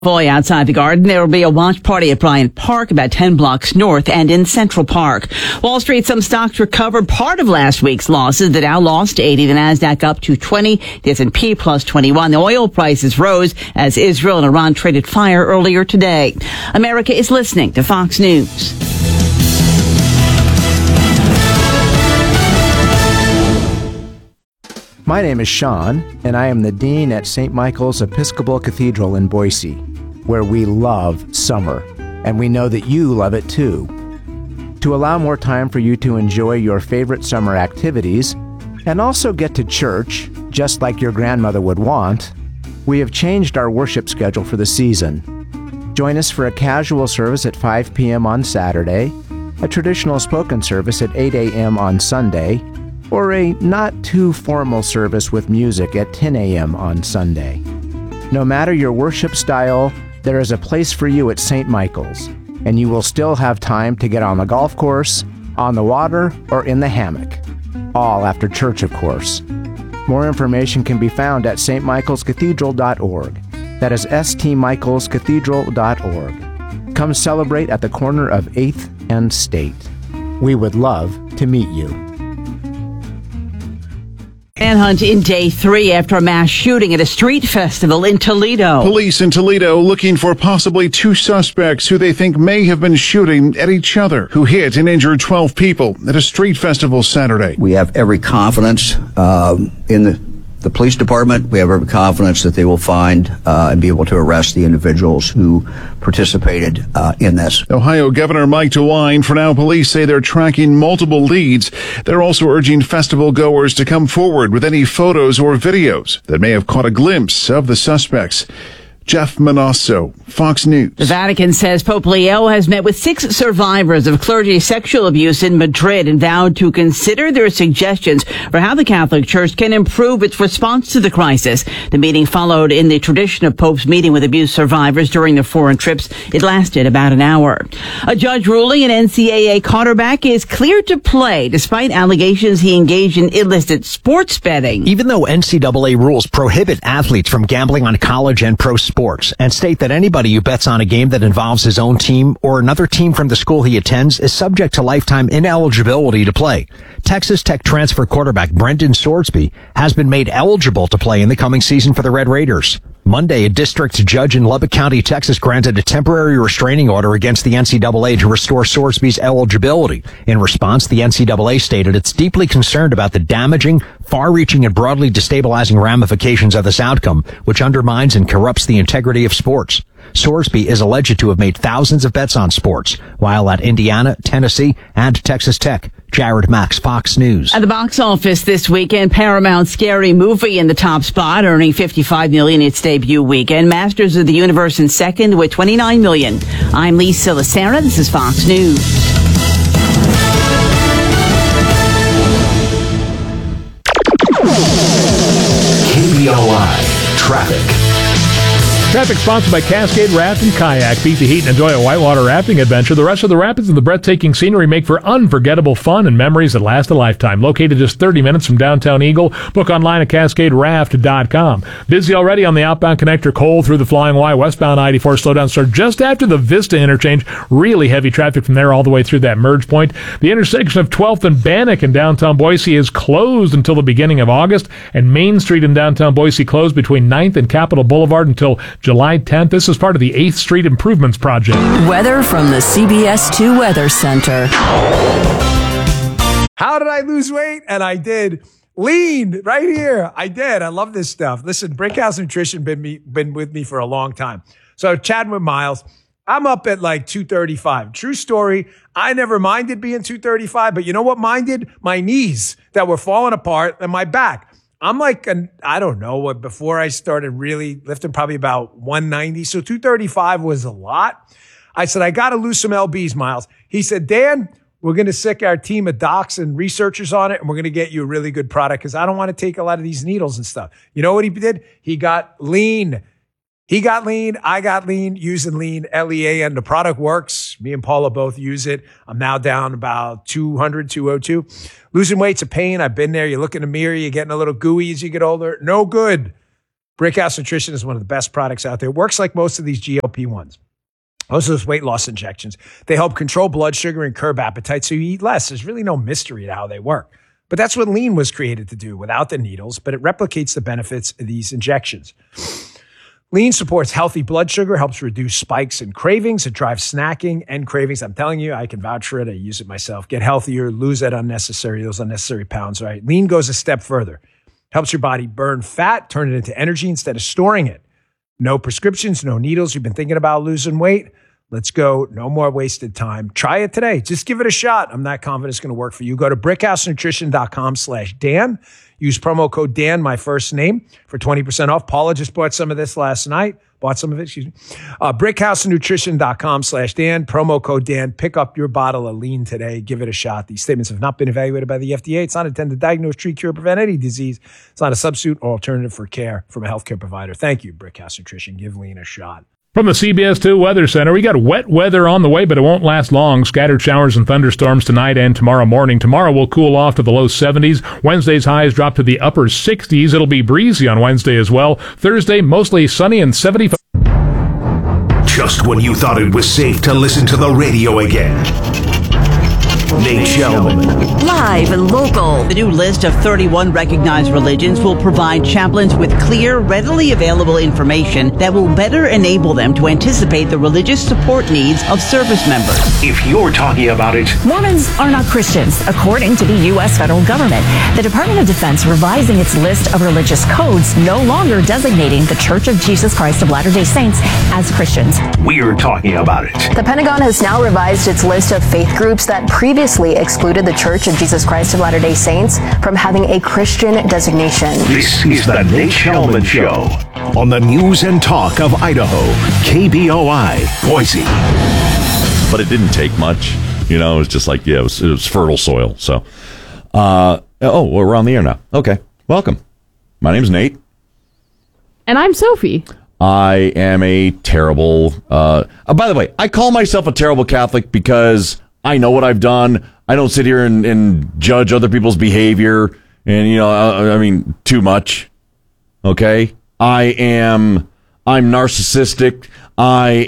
Boy, outside the Garden, there will be a watch party at Bryant Park, about 10 blocks north and in Central Park. Wall Street, some stocks recovered part of last week's losses. The Dow lost 80, the Nasdaq up to 20, the S&P plus 21. The oil prices rose as Israel and Iran traded fire earlier today. America is listening to Fox News. My name is Sean, and I am the Dean at St. Michael's Episcopal Cathedral in Boise, where we love summer, and we know that you love it too. To allow more time for you to enjoy your favorite summer activities, and also get to church, just like your grandmother would want, we have changed our worship schedule for the season. Join us for a casual service at 5 p.m. on Saturday, a traditional spoken service at 8 a.m. on Sunday, or a not-too-formal service with music at 10 a.m. on Sunday. No matter your worship style, there is a place for you at St. Michael's, and you will still have time to get on the golf course, on the water, or in the hammock. All after church, of course. More information can be found at stmichaelscathedral.org. That is stmichaelscathedral.org. Come celebrate at the corner of 8th and State. We would love to meet you. Manhunt in day 3 after a mass shooting at a street festival in Toledo. Police in Toledo looking for possibly 2 suspects who they think may have been shooting at each other, who hit and injured 12 people at a street festival Saturday. We have every confidence in the police department. We have every confidence that they will find and be able to arrest the individuals who participated in this. Ohio Governor Mike DeWine, for now, police say they're tracking multiple leads. They're also urging festival goers to come forward with any photos or videos that may have caught a glimpse of the suspects. Jeff Manasso, Fox News. The Vatican says Pope Leo has met with 6 survivors of clergy sexual abuse in Madrid and vowed to consider their suggestions for how the Catholic Church can improve its response to the crisis. The meeting followed in the tradition of Pope's meeting with abuse survivors during their foreign trips. It lasted about an hour. A judge ruling an NCAA quarterback is cleared to play despite allegations he engaged in illicit sports betting. Even though NCAA rules prohibit athletes from gambling on college and pro sports and state that anybody who bets on a game that involves his own team or another team from the school he attends is subject to lifetime ineligibility to play, Texas Tech transfer quarterback Brendan Sorsby has been made eligible to play in the coming season for the Red Raiders. Monday, a district judge in Lubbock County, Texas, granted a temporary restraining order against the NCAA to restore Sorsby's eligibility. In response, the NCAA stated it's deeply concerned about the damaging, far-reaching, and broadly destabilizing ramifications of this outcome, which undermines and corrupts the integrity of sports. Sorsby is alleged to have made thousands of bets on sports while at Indiana, Tennessee, and Texas Tech. Jared Max, Fox News. At the box office this weekend, Paramount's Scary Movie in the top spot, earning $55 million its debut weekend. Masters of the Universe in second with $29 million. I'm Lee Silasera. This is Fox News. KBOI Traffic. Traffic sponsored by Cascade Raft and Kayak. Beat the heat and enjoy a whitewater rafting adventure. The rest of the rapids and the breathtaking scenery make for unforgettable fun and memories that last a lifetime. Located just 30 minutes from downtown Eagle. Book online at CascadeRaft.com. Busy already on the outbound connector Cole through the Flying Y. Westbound I-84 slowdown start just after the Vista interchange. Really heavy traffic from there all the way through that merge point. The intersection of 12th and Bannock in downtown Boise is closed until the beginning of August. And Main Street in downtown Boise closed between 9th and Capitol Boulevard until July 10th. This is part of the 8th Street Improvements Project. Weather from the CBS 2 Weather Center. How did I lose weight? And I did. Lean right here. I did. I love this stuff. Listen, Brickhouse Nutrition been with me for a long time. So chatting with Miles, I'm up at like 235. True story. I never minded being 235, but you know what minded? My knees that were falling apart and my back. I'm like, I don't know what, before I started really lifting, probably about 190. So 235 was a lot. I said, I got to lose some LBs, Miles. He said, Dan, we're going to sick our team of docs and researchers on it, and we're going to get you a really good product because I don't want to take a lot of these needles and stuff. You know what he did? He got lean. He got lean. I got lean using lean, LEAN. The product works. Me and Paula both use it. I'm now down about 200, 202. Losing weight's a pain. I've been there. You look in the mirror. You're getting a little gooey as you get older. No good. Brickhouse Nutrition is one of the best products out there. It works like most of these GLP-1s. Most of those weight loss injections. They help control blood sugar and curb appetite so you eat less. There's really no mystery to how they work. But that's what Lean was created to do without the needles, but it replicates the benefits of these injections. Lean supports healthy blood sugar, helps reduce spikes and cravings. It drives snacking and cravings. I'm telling you, I can vouch for it. I use it myself. Get healthier, lose those unnecessary pounds, right? Lean goes a step further. Helps your body burn fat, turn it into energy instead of storing it. No prescriptions, no needles. You've been thinking about losing weight? Let's go. No more wasted time. Try it today. Just give it a shot. I'm not confident it's going to work for you. Go to brickhousenutrition.com/Dan. Use promo code Dan, my first name, for 20% off. Paula just bought some of this last night. Brickhousenutrition.com/Dan. Promo code Dan. Pick up your bottle of Lean today. Give it a shot. These statements have not been evaluated by the FDA. It's not intended to diagnose, treat, cure, prevent any disease. It's not a substitute or alternative for care from a healthcare provider. Thank you, Brickhouse Nutrition. Give Lean a shot. From the CBS 2 Weather Center, we got wet weather on the way, but it won't last long. Scattered showers and thunderstorms tonight and tomorrow morning. Tomorrow will cool off to the low 70s. Wednesday's highs drop to the upper 60s. It'll be breezy on Wednesday as well. Thursday, mostly sunny and 75. Just when you thought it was safe to listen to the radio again. Nate Shelman. Live and local. The new list of 31 recognized religions will provide chaplains with clear, readily available information that will better enable them to anticipate the religious support needs of service members. If you're talking about it, Mormons are not Christians, according to the U.S. federal government. The Department of Defense revising its list of religious codes, no longer designating the Church of Jesus Christ of Latter-day Saints as Christians. We're talking about it. The Pentagon has now revised its list of faith groups that previously excluded the Church of Jesus Christ of Latter-day Saints from having a Christian designation. This is the Nate Shelman Show on the News and Talk of Idaho, KBOI, Boise. But it didn't take much. You know, it was just like, it was fertile soil. So, we're on the air now. Okay, welcome. My name's Nate. And I'm Sophie. I am a terrible, by the way, I call myself a terrible Catholic because I know what I've done. I don't sit here and judge other people's behavior and, too much. Okay? I'm narcissistic. I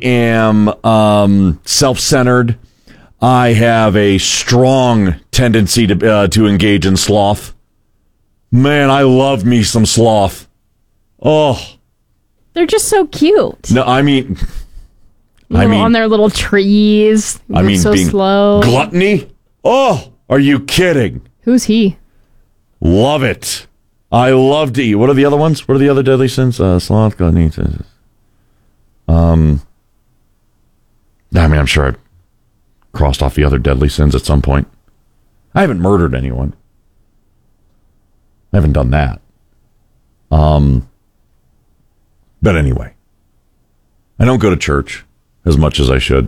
am self-centered. I have a strong tendency to engage in sloth. Man, I love me some sloth. Oh. They're just so cute. No, I mean on their little trees. Being slow. Gluttony? Oh, are you kidding? Who's he? Love it. I love to eat. What are the other ones? What are the other deadly sins? Sloth, gluttony. I'm sure I've crossed off the other deadly sins at some point. I haven't murdered anyone. I haven't done that. But anyway, I don't go to church as much as I should.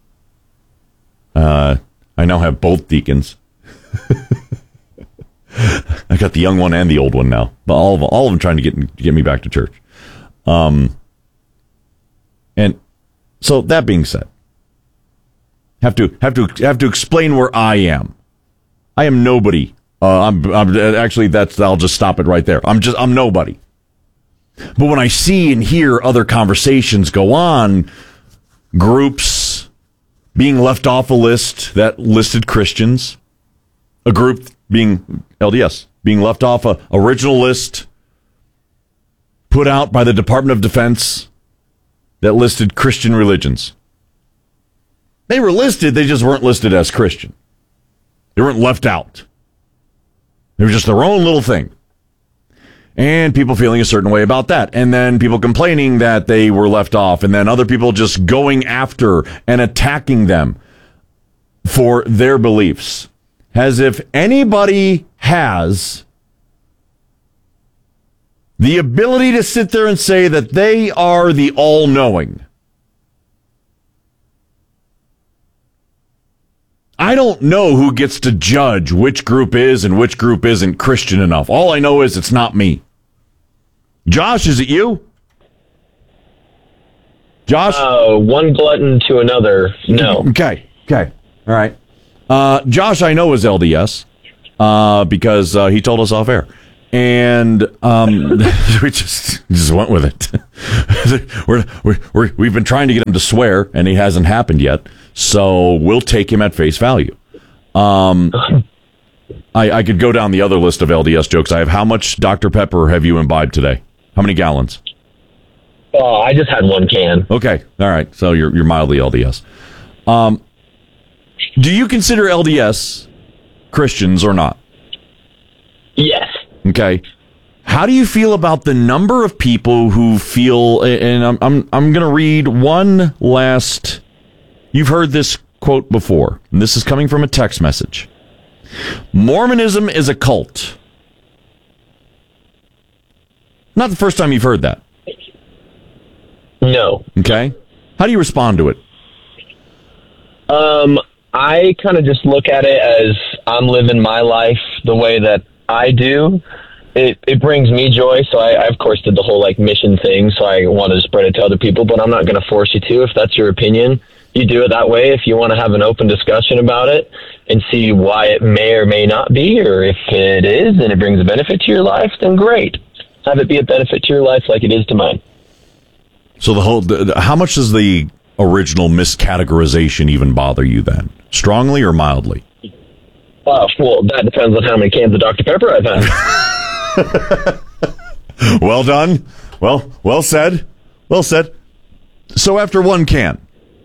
I now have both deacons. I got the young one and the old one now, but all of them trying to get me back to church. And so that being said, have to explain where I am. I am nobody. I'll just stop it right there. I'm nobody. But when I see and hear other conversations go on, groups being left off a list that listed Christians, a group being LDS, being left off a original list put out by the Department of Defense that listed Christian religions. They were listed, they just weren't listed as Christian. They weren't left out. They were just their own little thing. And people feeling a certain way about that. And then people complaining that they were left off. And then other people just going after and attacking them for their beliefs. As if anybody has the ability to sit there and say that they are the all-knowing. I don't know who gets to judge which group is and which group isn't Christian enough. All I know is it's not me. Josh, is it you? Josh? One glutton to another, no. Okay. All right. Josh, I know is LDS because he told us off air. And we just went with it. We've been trying to get him to swear, and he hasn't happened yet. So we'll take him at face value. I could go down the other list of LDS jokes. I have, how much Dr. Pepper have you imbibed today? How many gallons? Oh, I just had 1 can. Okay, all right. So you're mildly LDS. Do you consider LDS Christians or not? Yes. Okay. How do you feel about the number of people who feel? And I'm going to read one last. You've heard this quote before, and this is coming from a text message. Mormonism is a cult. Not the first time you've heard that. No. Okay. How do you respond to it? I kind of just look at it as I'm living my life the way that I do. It brings me joy, so I of course did the whole mission thing, so I wanted to spread it to other people, but I'm not going to force you to. If that's your opinion, you do it that way. If you want to have an open discussion about it and see why it may or may not be, or if it is and it brings a benefit to your life, then great. Have it be a benefit to your life like it is to mine. So how much does the original miscategorization even bother you then? Strongly or mildly? Well, that depends on how many cans of Dr. Pepper I've had. Well done. Well said. Well said. So after 1 can,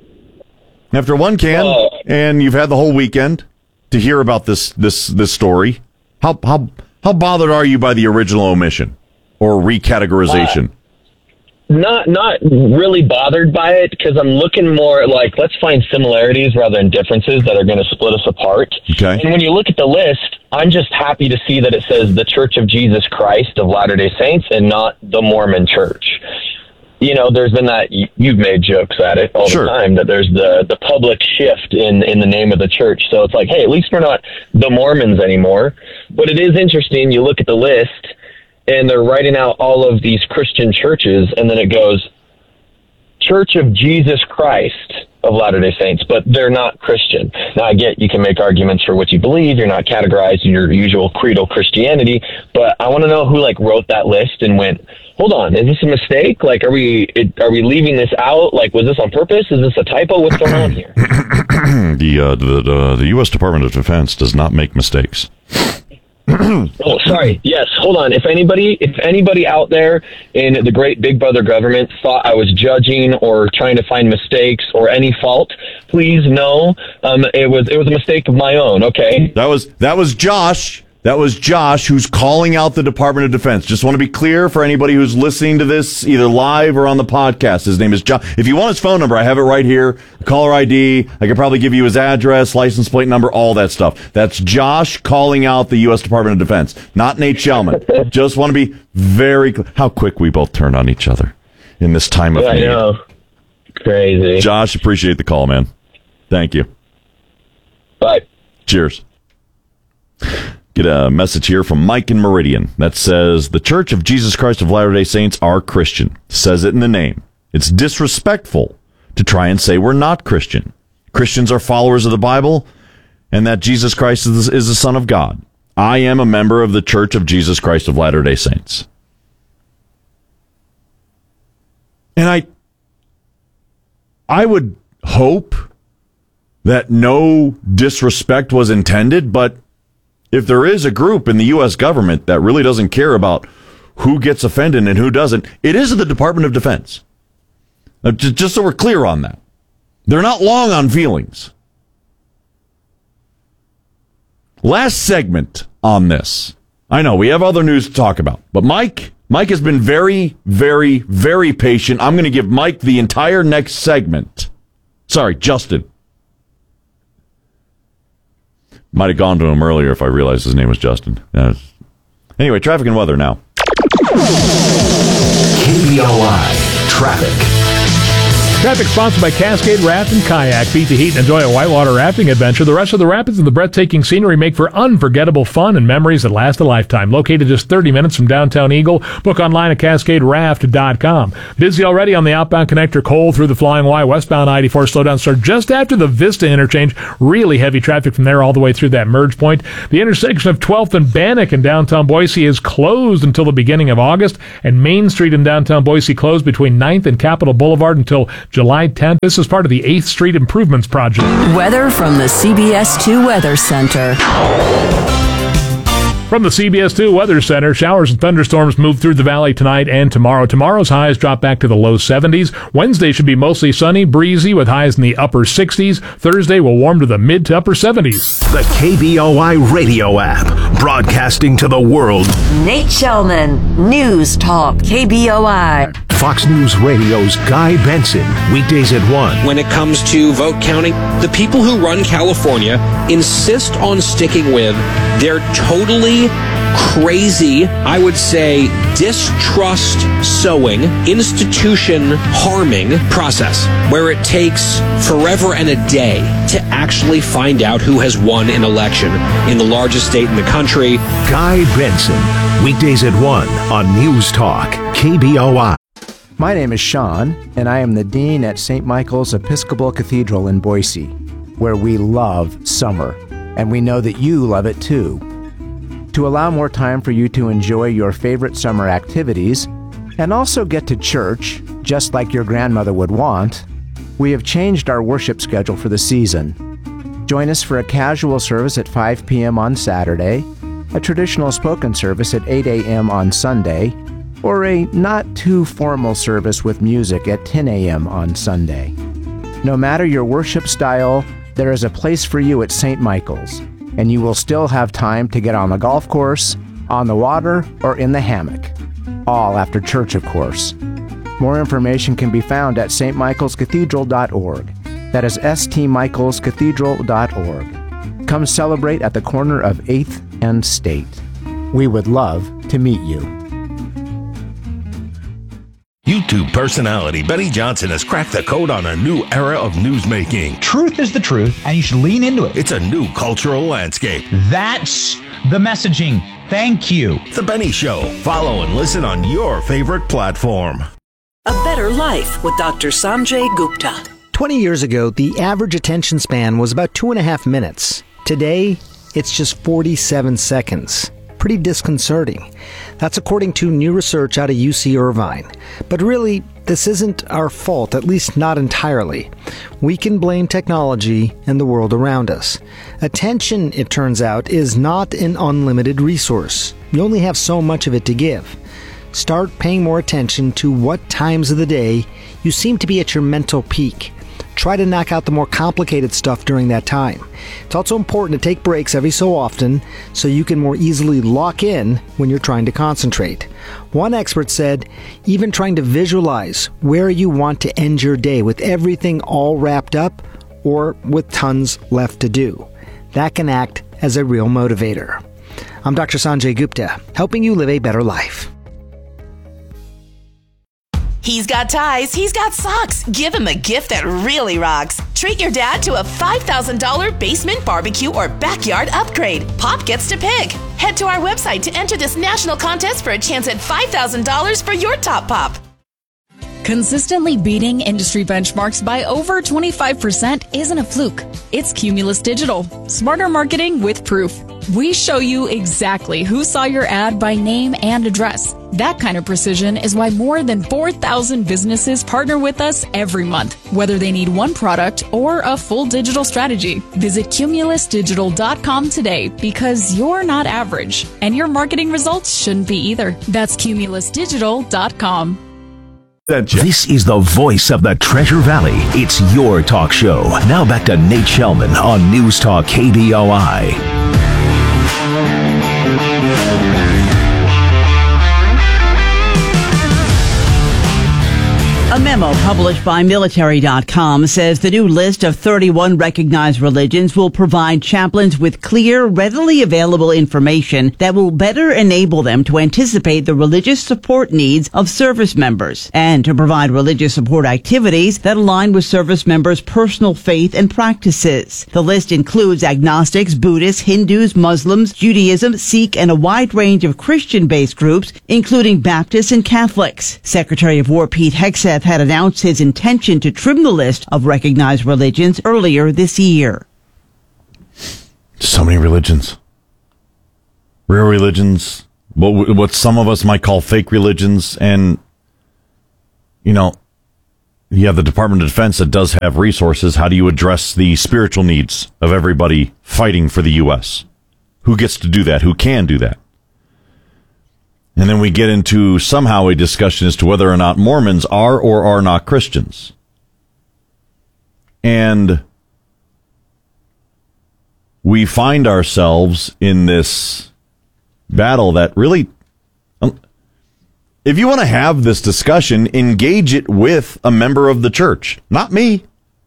and you've had the whole weekend to hear about this story, how bothered are you by the original omission or recategorization? Not really bothered by it, because I'm looking more like, let's find similarities rather than differences that are going to split us apart. Okay. And when you look at the list, I'm just happy to see that it says the Church of Jesus Christ of Latter-day Saints and not the Mormon Church. You know, there's been that, you've made jokes at it all the time, that there's the public shift in the name of the church. So it's like, hey, at least we're not the Mormons anymore. But it is interesting, you look at the list, and they're writing out all of these Christian churches, and then it goes, Church of Jesus Christ of Latter-day Saints, but they're not Christian. Now, I get you can make arguments for what you believe. You're not categorized in your usual creedal Christianity, but I want to know who wrote that list and went, hold on, is this a mistake? Are we leaving this out? Was this on purpose? Is this a typo? What's going on here? The U.S. Department of Defense does not make mistakes. Oh, sorry. Yes, hold on. If anybody out there in the great big brother government thought I was judging or trying to find mistakes or any fault, please know it was a mistake of my own. Okay. That was Josh. That was Josh who's calling out the Department of Defense. Just want to be clear for anybody who's listening to this either live or on the podcast. His name is Josh. If you want his phone number, I have it right here. Caller ID. I could probably give you his address, license plate number, all that stuff. That's Josh calling out the U.S. Department of Defense, not Nate Shellman. Just want to be very clear. How quick we both turn on each other in this time of need. I know. Crazy. Josh, appreciate the call, man. Thank you. Bye. Cheers. Get a message here from Mike in Meridian that says, the Church of Jesus Christ of Latter-day Saints are Christian. Says it in the name. It's disrespectful to try and say we're not Christian. Christians are followers of the Bible and that Jesus Christ is the Son of God. I am a member of the Church of Jesus Christ of Latter-day Saints. And I would hope that no disrespect was intended, but if there is a group in the U.S. government that really doesn't care about who gets offended and who doesn't, it is the Department of Defense. Just so we're clear on that. They're not long on feelings. Last segment on this. I know we have other news to talk about, but Mike has been very, very, very patient. I'm going to give Mike the entire next segment. Sorry, Justin. Might have gone to him earlier if I realized his name was Justin. Anyway, traffic and weather now. KBLI Traffic. Traffic sponsored by Cascade Raft and Kayak. Beat the heat and enjoy a whitewater rafting adventure. The rest of the rapids and the breathtaking scenery make for unforgettable fun and memories that last a lifetime. Located just 30 minutes from downtown Eagle. Book online at CascadeRaft.com. Busy already on the outbound connector Cole through the Flying Y. Westbound I-84 slowdown start just after the Vista interchange. Really heavy traffic from there all the way through that merge point. The intersection of 12th and Bannock in downtown Boise is closed until the beginning of August, and Main Street in downtown Boise closed between 9th and Capitol Boulevard until July 10th. This is part of the 8th Street Improvements Project. Weather from the CBS 2 Weather Center. From the CBS 2 Weather Center, showers and thunderstorms move through the valley tonight and tomorrow. Tomorrow's highs drop back to the low 70s. Wednesday should be mostly sunny, breezy with highs in the upper 60s. Thursday will warm to the mid to upper 70s. The KBOI radio app, broadcasting to the world. Nate Shellman, News Talk, KBOI. Fox News Radio's Guy Benson, weekdays at 1. When it comes to vote counting, the people who run California insist on sticking with their totally crazy, I would say, distrust sowing, institution harming process where it takes forever and a day to actually find out who has won an election in the largest state in the country. Guy Benson, weekdays at 1 on News Talk, KBOI. My name is Sean, and I am the Dean at St. Michael's Episcopal Cathedral in Boise, where we love summer, and we know that you love it too. To allow more time for you to enjoy your favorite summer activities, and also get to church, just like your grandmother would want, we have changed our worship schedule for the season. Join us for a casual service at 5 p.m. on Saturday, a traditional spoken service at 8 a.m. on Sunday, or a not-too-formal service with music at 10 a.m. on Sunday. No matter your worship style, there is a place for you at St. Michael's, and you will still have time to get on the golf course, on the water, or in the hammock. All after church, of course. More information can be found at stmichaelscathedral.org. That is stmichaelscathedral.org. Come celebrate at the corner of 8th and State. We would love to meet you. YouTube personality Benny Johnson has cracked the code on a new era of newsmaking. Truth is the truth, and you should lean into it. It's a new cultural landscape. That's the messaging. Thank you. The Benny Show. Follow and listen on your favorite platform. A Better Life with Dr. Sanjay Gupta. 20 years ago, the average attention span was about 2.5 minutes. Today, it's just 47 seconds. Pretty disconcerting. That's according to new research out of UC Irvine. But really, this isn't our fault, at least not entirely. We can blame technology and the world around us. Attention, it turns out, is not an unlimited resource. You only have so much of it to give. Start paying more attention to what times of the day you seem to be at your mental peak. Try to knock out the more complicated stuff during that time. It's also important to take breaks every so often so you can more easily lock in when you're trying to concentrate. One expert said, even trying to visualize where you want to end your day with everything all wrapped up or with tons left to do. That can act as a real motivator. I'm Dr. Sanjay Gupta, helping you live a better life. He's got ties, he's got socks. Give him a gift that really rocks. Treat your dad to a $5,000 basement barbecue or backyard upgrade. Pop gets to pick. Head to our website to enter this national contest for a chance at $5,000 for your top pop. Consistently beating industry benchmarks by over 25% isn't a fluke. It's Cumulus Digital. Smarter marketing with proof. We show you exactly who saw your ad by name and address. That kind of precision is why more than 4,000 businesses partner with us every month, whether they need one product or a full digital strategy. Visit cumulusdigital.com today because you're not average, and your marketing results shouldn't be either. That's cumulusdigital.com. This is the voice of the Treasure Valley. It's your talk show. Now back to Nate Shellman on News Talk KBOI. A A memo published by Military.com says the new list of 31 recognized religions will provide chaplains with clear, readily available information that will better enable them to anticipate the religious support needs of service members and to provide religious support activities that align with service members' personal faith and practices. The list includes agnostics, Buddhists, Hindus, Muslims, Judaism, Sikh, and a wide range of Christian-based groups, including Baptists and Catholics. Secretary of War Pete Hegseth had announced his intention to trim the list of recognized religions earlier this year. So many religions. Real religions, what some of us might call fake religions, and, you know, you have the Department of Defense that does have resources. How do you address the spiritual needs of everybody fighting for the U.S.? Who gets to do that? Who can do that? And then we get into somehow a discussion as to whether or not Mormons are or are not Christians. And we find ourselves in this battle that really, if you want to have this discussion, engage it with a member of the church. Not me.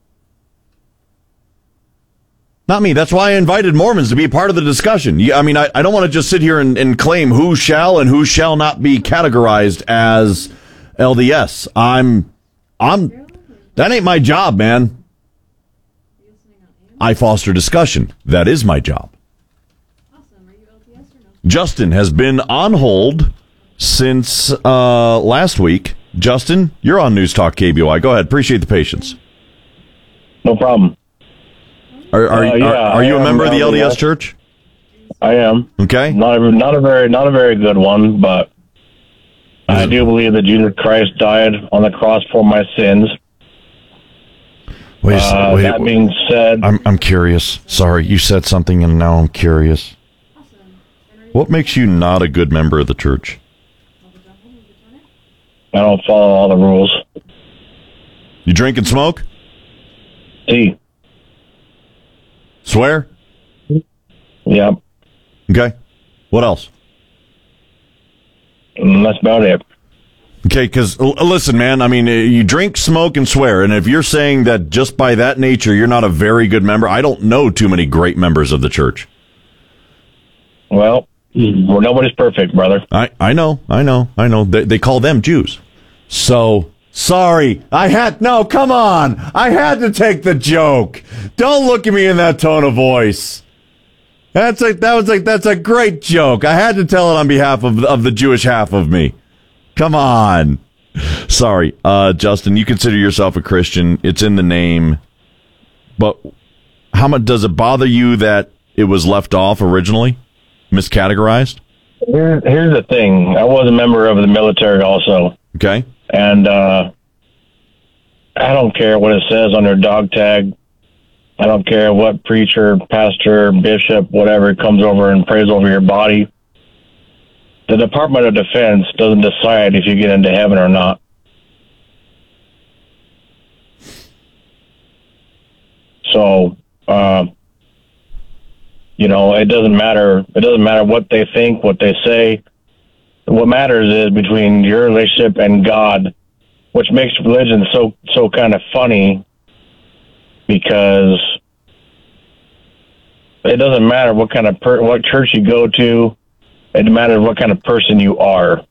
Not me. That's why I invited Mormons to be a part of the discussion. I mean, I don't want to just sit here and claim who shall and who shall not be categorized as LDS. That ain't my job, man. I foster discussion. That is my job. Justin has been on hold since last week. Justin, you're on News Talk KBOI. Go ahead. Appreciate the patience. No problem. Are you a member of the LDS Church? I am. Okay. Not a very good one, but I do believe that Jesus Christ died on the cross for my sins. That being said, I'm curious. Sorry, you said something and now I'm curious. What makes you not a good member of the church? I don't follow all the rules. You drink and smoke? See. Swear? Yep. Okay. What else? That's about it. Okay, because, listen, man, I mean, you drink, smoke, and swear, and if you're saying that just by that nature you're not a very good member, I don't know too many great members of the church. Well, nobody's perfect, brother. I know. They call them Jews. So... Sorry, come on. I had to take the joke. Don't look at me in that tone of voice. That's a great joke. I had to tell it on behalf of the Jewish half of me. Come on. Sorry, Justin, you consider yourself a Christian. It's in the name. But how much does it bother you that it was left off originally? Miscategorized? Here's the thing. I was a member of the military also. Okay. And I don't care what it says on their dog tag. I don't care what preacher, pastor, bishop, whatever comes over and prays over your body. The Department of Defense doesn't decide if you get into heaven or not. So, it doesn't matter. It doesn't matter what they think, what they say. What matters is between your relationship and God, which makes religion so kind of funny, because it doesn't matter what kind of what church you go to. It matters what kind of person you are.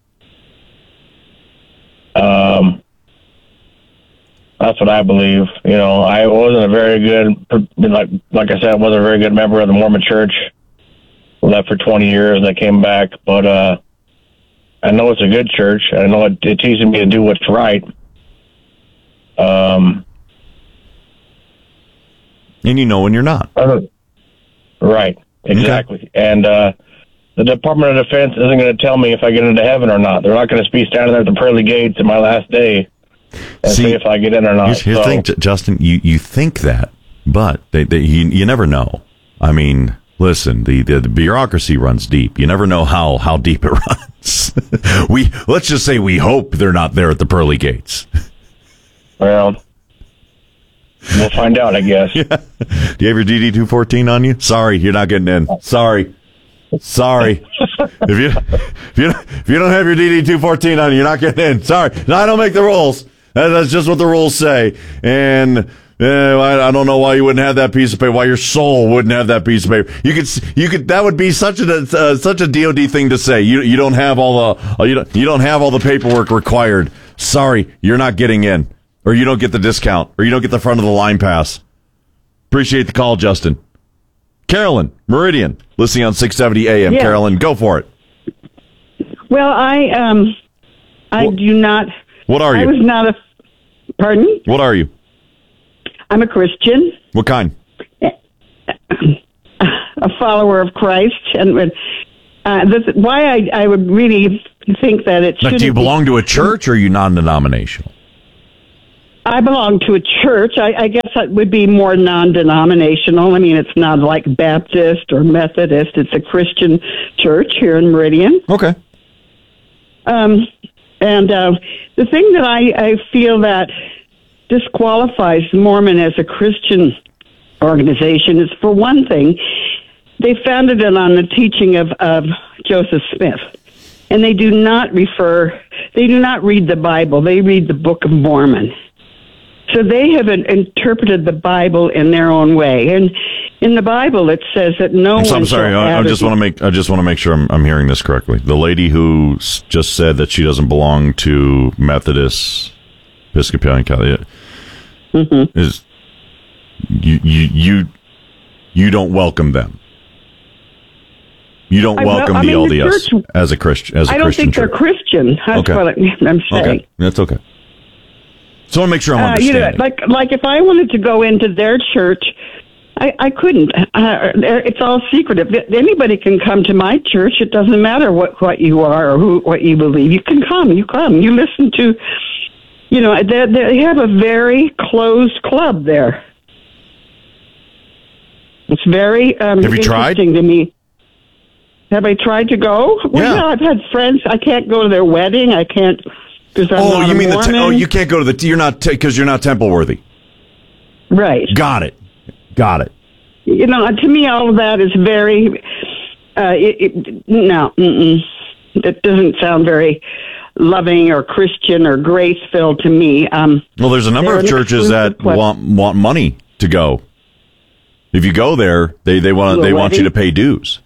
That's what I believe. I wasn't a very good, like I said, I wasn't a very good member of the Mormon Church. Left for 20 years and I came back, but I know it's a good church. I know it teaches me to do what's right. And you know when you're not. Right, exactly. Okay. And the Department of Defense isn't going to tell me if I get into heaven or not. They're not going to be standing there at the pearly gates in my last day and see if I get in or not. Here's the thing, Justin, you think that, but you never know. I mean, listen, the bureaucracy runs deep. You never know how deep it runs. Let's just say we hope they're not there at the pearly gates. Well, we'll find out, I guess. Yeah. Do you have your DD-214 on you? Sorry, you're not getting in. Sorry. If you don't have your DD-214 on you, you're not getting in. Sorry. No, I don't make the rules. That's just what the rules say. And I don't know why you wouldn't have that piece of paper. Why your soul wouldn't have that piece of paper? You could. That would be such a DOD thing to say. You don't have all the paperwork required. Sorry, you're not getting in, or you don't get the discount, or you don't get the front of the line pass. Appreciate the call, Justin. Carolyn, Meridian, listening on 670 AM. Yeah. Carolyn, go for it. Well, I do not. What are you? I was not a. Pardon? What are you? I'm a Christian. What kind? A follower of Christ, and why I would really think that it should. Do you belong to a church, or are you non-denominational? I belong to a church. I guess that would be more non-denominational. I mean, it's not like Baptist or Methodist. It's a Christian church here in Meridian. Okay. And the thing that I feel that disqualifies Mormon as a Christian organization is, for one thing, they founded it on the teaching of Joseph Smith. And they do not read the Bible. They read the Book of Mormon. So they have interpreted the Bible in their own way. And in the Bible, it says that I'm sorry. I just want to make sure I'm hearing this correctly. The lady who just said that she doesn't belong to Methodist, Episcopalian, Catholic, is you don't welcome them. You don't welcome the LDS church, as a Christian. I don't think they're Christian. That's what I'm saying. Okay, that's okay. So I want to make sure I'm understanding. Like if I wanted to go into their church, I couldn't. It's all secretive. Anybody can come to my church. It doesn't matter what you are or what you believe. You can come. You come. You listen to. They have a very closed club there. It's very interesting to me. Have I tried to go? Well, yeah, I've had friends. I can't go to their wedding. I can't. Oh, you mean you can't go to you're not because you're not temple worthy. Right. Got it. To me, all of that is very. It doesn't sound very loving or Christian or grace-filled to me. Well, there's a number of churches that want money to go. If you go there, they want you to pay dues.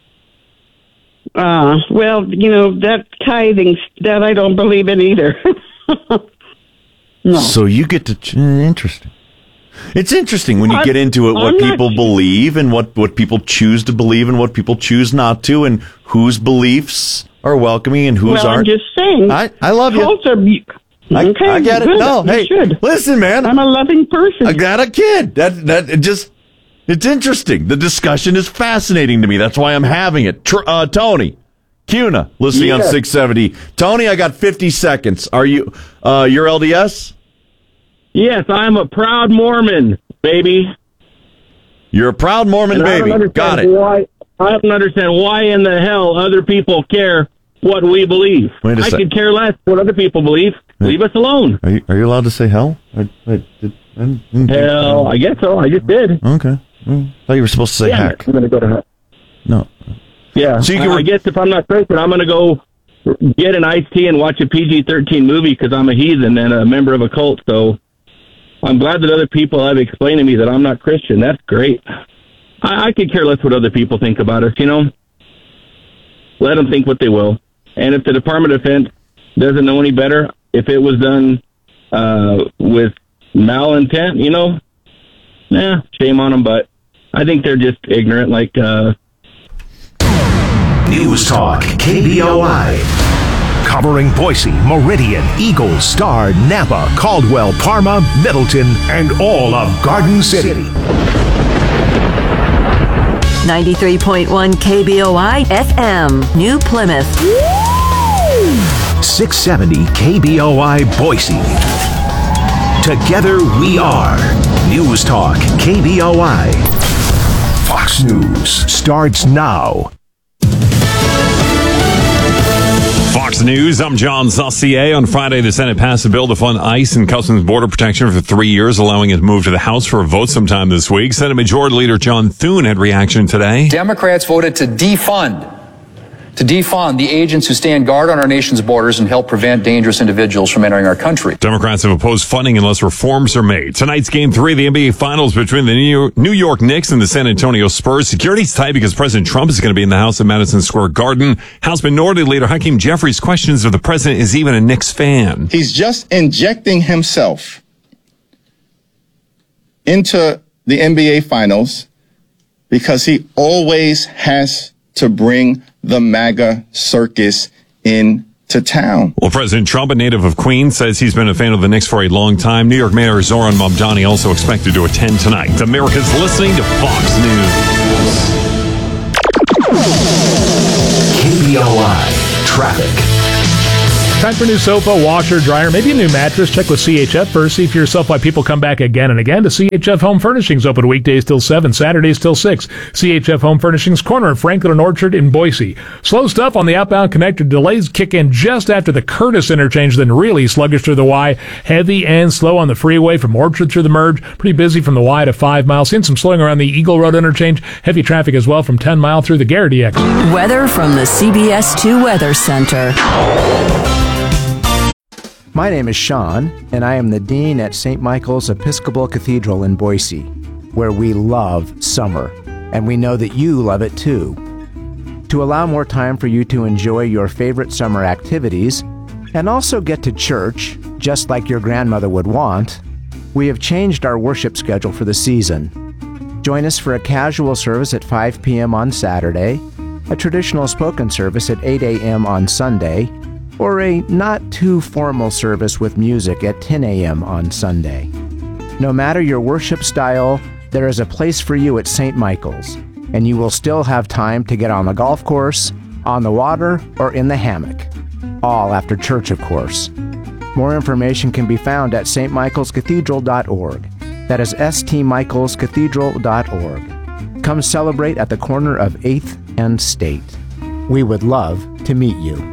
Well, that tithing, that I don't believe in either. No. So you get to, interesting. It's interesting when you get into it, what people believe and what people choose to believe and what people choose not to, and whose beliefs are welcoming and whose aren't. I'm just saying. I love you. Okay, I get it. Good. No, hey, listen, man. I'm a loving person. I got a kid. It's interesting. The discussion is fascinating to me. That's why I'm having it. Tony, CUNA, listening on 670. Tony, I got 50 seconds. Are you, you're LDS? Yes, I'm a proud Mormon, baby. You're a proud Mormon, baby. Got it. I don't understand why in the hell other people care what we believe. I could care less what other people believe. Leave us alone. Are you allowed to say hell? Hell, I guess so. I just did. Okay. I thought you were supposed to say heck. I'm going to go to hell. No. Yeah. So I guess if I'm not Christian, I'm going to go get an iced tea and watch a PG-13 movie because I'm a heathen and a member of a cult. So I'm glad that other people have explained to me that I'm not Christian. That's great. I could care less what other people think about us, Let them think what they will. And if the Department of Defense doesn't know any better, if it was done with malintent, shame on them, but I think they're just ignorant, like... News Talk, KBOI. Covering Boise, Meridian, Eagle, Star, Napa, Caldwell, Parma, Middleton, and all of Garden City. 93.1 KBOI FM, New Plymouth. 670 KBOI Boise. Together we are News Talk KBOI. Fox News starts now. Fox News, I'm John Saucier. On Friday, the Senate passed a bill to fund ICE and Customs Border Protection for 3 years, allowing it to move to the House for a vote sometime this week. Senate Majority Leader John Thune had reaction today. Democrats voted to defund to defund the agents who stand guard on our nation's borders and help prevent dangerous individuals from entering our country. Democrats have opposed funding unless reforms are made. Tonight's Game 3 of the NBA Finals between the New York Knicks and the San Antonio Spurs. Security's tight because President Trump is going to be in the house at Madison Square Garden. House Minority Leader Hakeem Jeffries questions if the president is even a Knicks fan. He's just injecting himself into the NBA Finals because he always has to bring the MAGA circus into town. Well, President Trump, a native of Queens, says he's been a fan of the Knicks for a long time. New York Mayor Zoran Mamdani also expected to attend tonight. America's listening to Fox News. KBOI Traffic. Time for a new sofa, washer, dryer, maybe a new mattress. Check with CHF first. See for yourself why people come back again and again to CHF Home Furnishings. Open weekdays till 7, Saturdays till 6. CHF Home Furnishings, corner of Franklin and Orchard in Boise. Slow stuff on the outbound connector. Delays kick in just after the Curtis interchange, then really sluggish through the Y. Heavy and slow on the freeway from Orchard through the merge. Pretty busy from the Y to 5 Mile. Seeing some slowing around the Eagle Road interchange. Heavy traffic as well from 10 Mile through the Garrity exit. Weather from the CBS 2 Weather Center. My name is Sean, and I am the Dean at St. Michael's Episcopal Cathedral in Boise, where we love summer, and we know that you love it too. To allow more time for you to enjoy your favorite summer activities, and also get to church, just like your grandmother would want, we have changed our worship schedule for the season. Join us for a casual service at 5 p.m. on Saturday, a traditional spoken service at 8 a.m. on Sunday, or a not-too-formal service with music at 10 a.m. on Sunday. No matter your worship style, there is a place for you at St. Michael's, and you will still have time to get on the golf course, on the water, or in the hammock. All after church, of course. More information can be found at stmichaelscathedral.org. That is stmichaelscathedral.org. Come celebrate at the corner of 8th and State. We would love to meet you.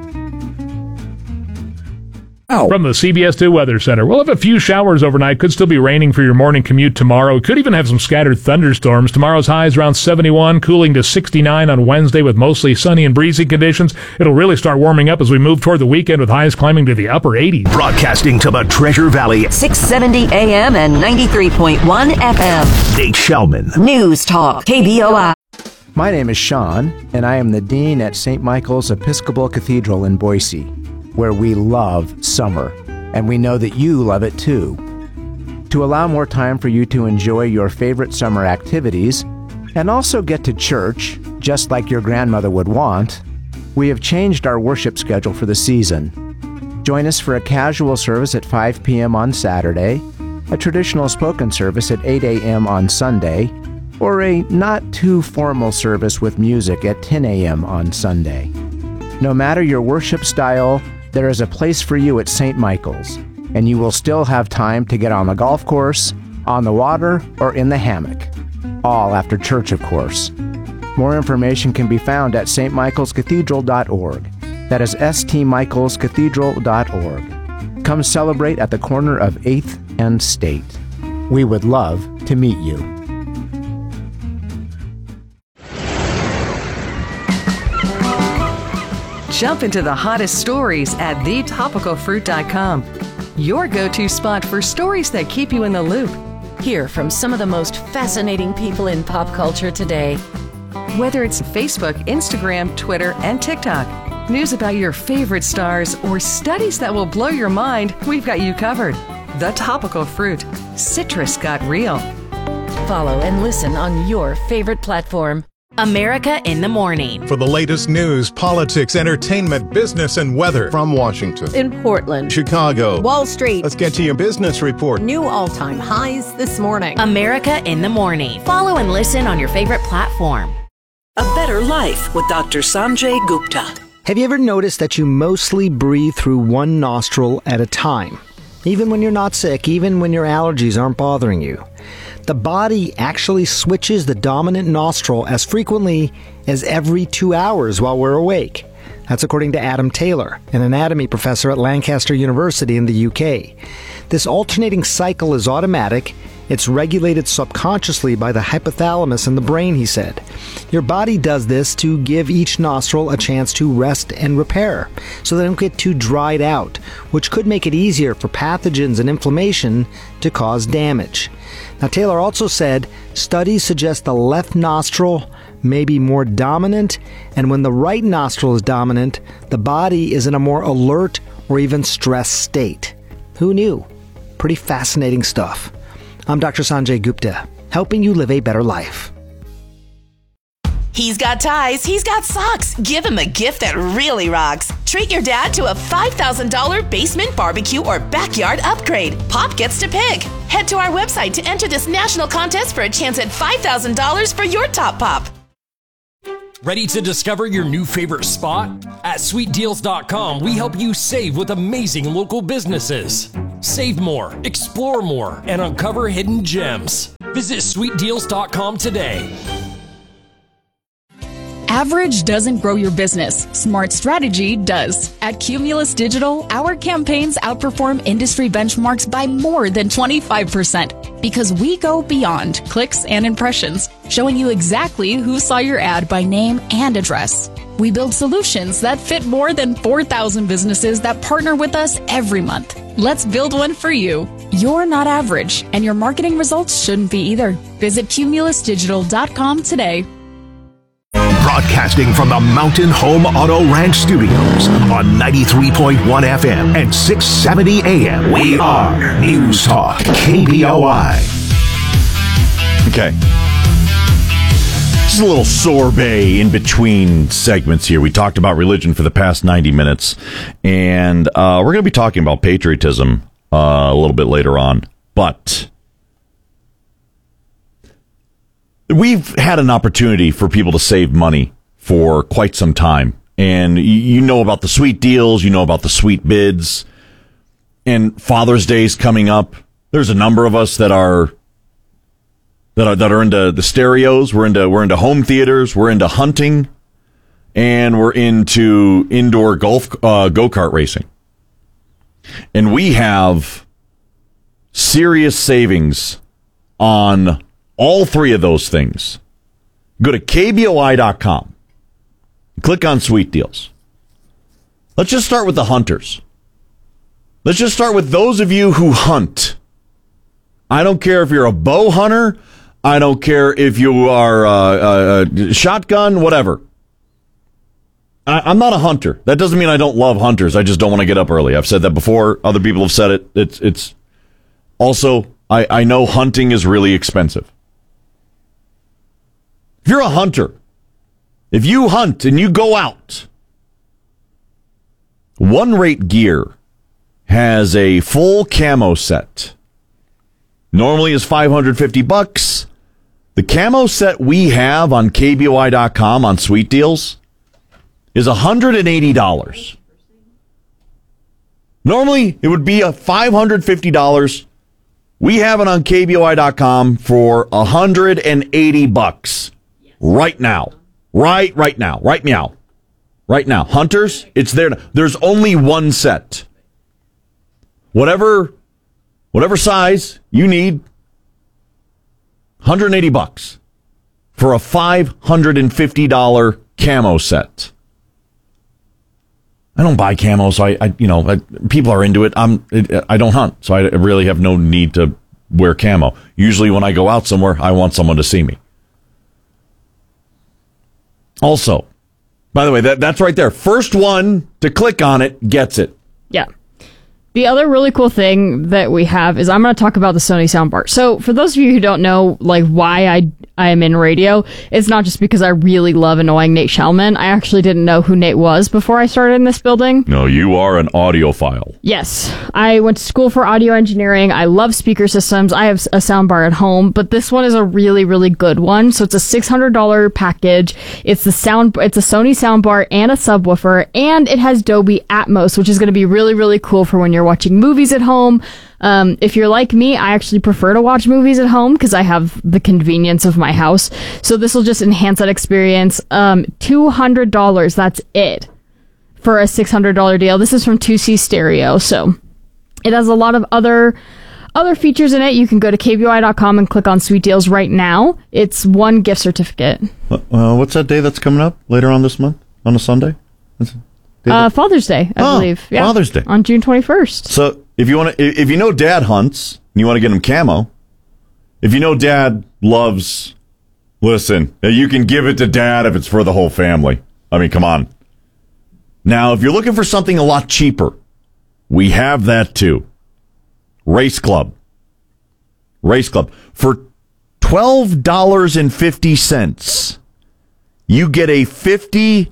From the CBS 2 Weather Center. We'll have a few showers overnight. Could still be raining for your morning commute tomorrow. We could even have some scattered thunderstorms. Tomorrow's high is around 71, cooling to 69 on Wednesday with mostly sunny and breezy conditions. It'll really start warming up as we move toward the weekend with highs climbing to the upper 80s. Broadcasting to the Treasure Valley. 670 AM and 93.1 FM. Nate Shellman. News Talk. KBOI. My name is Sean, and I am the Dean at St. Michael's Episcopal Cathedral in Boise, where we love summer, and we know that you love it too. To allow more time for you to enjoy your favorite summer activities, and also get to church, just like your grandmother would want, we have changed our worship schedule for the season. Join us for a casual service at 5 p.m. on Saturday, a traditional spoken service at 8 a.m. on Sunday, or a not-too-formal service with music at 10 a.m. on Sunday. No matter your worship style, there is a place for you at St. Michael's, and you will still have time to get on the golf course, on the water, or in the hammock. All after church, of course. More information can be found at stmichaelscathedral.org. That is stmichaelscathedral.org. Come celebrate at the corner of 8th and State. We would love to meet you. Jump into the hottest stories at thetopicalfruit.com. Your go-to spot for stories that keep you in the loop. Hear from some of the most fascinating people in pop culture today. Whether it's Facebook, Instagram, Twitter, and TikTok, news about your favorite stars, or studies that will blow your mind, we've got you covered. The Topical Fruit. Citrus got real. Follow and listen on your favorite platform. America in the Morning. For the latest news, politics, entertainment, business, and weather from Washington, in Portland, Chicago, Wall Street. Let's get to your business report. New all-time highs this morning. America in the Morning. Follow and listen on your favorite platform. A Better Life with Dr. Sanjay Gupta. Have you ever noticed that you mostly breathe through one nostril at a time? Even when you're not sick, even when your allergies aren't bothering you. The body actually switches the dominant nostril as frequently as every 2 hours while we're awake. That's according to Adam Taylor, an anatomy professor at Lancaster University in the UK. This alternating cycle is automatic It's regulated subconsciously by the hypothalamus in the brain, he said. Your body does this to give each nostril a chance to rest and repair, so they don't get too dried out, which could make it easier for pathogens and inflammation to cause damage. Now, Taylor also said studies suggest the left nostril may be more dominant, and when the right nostril is dominant, the body is in a more alert or even stressed state. Who knew? Pretty fascinating stuff. I'm Dr. Sanjay Gupta, helping you live a better life. He's got ties, he's got socks. Give him a gift that really rocks. Treat your dad to a $5,000 basement barbecue or backyard upgrade. Pop gets to pick. Head to our website to enter this national contest for a chance at $5,000 for your top pop. Ready to discover your new favorite spot? At sweetdeals.com, we help you save with amazing local businesses. Save more, explore more, and uncover hidden gems. Visit sweetdeals.com today. Average doesn't grow your business. Smart strategy does. At Cumulus Digital, our campaigns outperform industry benchmarks by more than 25% because we go beyond clicks and impressions, showing you exactly who saw your ad by name and address. We build solutions that fit more than 4,000 businesses that partner with us every month. Let's build one for you. You're not average, and your marketing results shouldn't be either. Visit cumulusdigital.com today. Broadcasting from the Mountain Home Auto Ranch Studios on 93.1 FM and 670 AM. We are News Talk KBOI. Okay. Just a little sorbet in between segments here. We talked about religion for the past 90 minutes, and we're going to be talking about patriotism a little bit later on. But we've had an opportunity for people to save money for quite some time. And you know about the sweet deals, you know about the sweet bids. And Father's Day is coming up. There's a number of us that are into the stereos. We're into home theaters, we're into hunting, and we're into indoor go-kart racing. And we have serious savings on all three of those things. Go to KBOI.com. Click on Sweet Deals. Let's just start with the hunters. Let's just start with those of you who hunt. I don't care if you're a bow hunter. I don't care if you are a shotgun, whatever. I'm not a hunter. That doesn't mean I don't love hunters. I just don't want to get up early. I've said that before. Other people have said it. It's also, I know hunting is really expensive. If you're a hunter, if you hunt and you go out, One Rate Gear has a full camo set. Normally is $550. The camo set we have on KBOI.com on Sweet Deals is $180. Normally it would be a $550. We have it on KBOI.com for $180 right now. Right now. Right meow. Right now. Hunters, it's there. There's only one set. Whatever size you need, $180 for a $550 camo set. I don't buy camo, so I people are into it. I don't hunt, so I really have no need to wear camo. Usually when I go out somewhere, I want someone to see me. Also, by the way, that's right there. First one to click on it gets it. Yeah. The other really cool thing that we have is I'm going to talk about the Sony soundbar. So for those of you who don't know, like, why I am in radio, it's not just because I really love annoying Nate Shellman. I actually didn't know who Nate was before I started in this building. No, you are an audiophile. Yes. I went to school for audio engineering. I love speaker systems. I have a soundbar at home, but this one is a really, really good one. So it's a $600 package. It's a Sony soundbar and a subwoofer, and it has Dolby Atmos, which is going to be really, really cool for when you're watching movies at home. If you're like me, I actually prefer to watch movies at home because I have the convenience of my house. So this will just enhance that experience. $200, that's it for a $600 deal. This is from 2C Stereo, so it has a lot of other other features in it, you can go to KBOI.com and click on Sweet Deals right now. It's one gift certificate. What's that day that's coming up later on this month? On a Sunday? Father's Day, I believe. Yeah. Father's Day. On June 21st. So if you know Dad hunts and you want to get him camo, if you know Dad loves, listen, you can give it to Dad if it's for the whole family. I mean, come on. Now, if you're looking for something a lot cheaper, we have that too. Race Club. For $12.50, you get a $50